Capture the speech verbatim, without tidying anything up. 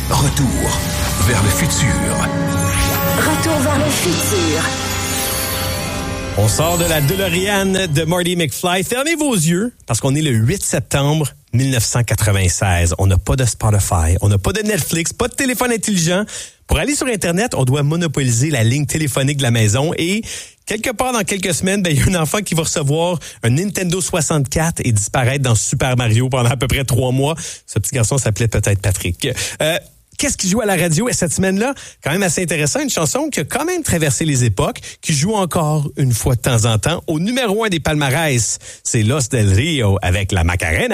Retour vers le futur. Retour vers le futur. On sort de la DeLorean de Marty McFly. Fermez vos yeux, parce qu'on est le huit septembre dix-neuf cent quatre-vingt-seize. On n'a pas de Spotify, on n'a pas de Netflix, pas de téléphone intelligent. Pour aller sur Internet, on doit monopoliser la ligne téléphonique de la maison et quelque part dans quelques semaines, ben, il y a un enfant qui va recevoir un Nintendo soixante-quatre et disparaître dans Super Mario pendant à peu près trois mois. Ce petit garçon s'appelait peut-être Patrick. Euh, Qu'est-ce qui joue à la radio cette semaine-là? Quand même assez intéressant, une chanson qui a quand même traversé les époques, qui joue encore une fois de temps en temps au numéro un des palmarès. C'est Los del Rio avec la Macarena.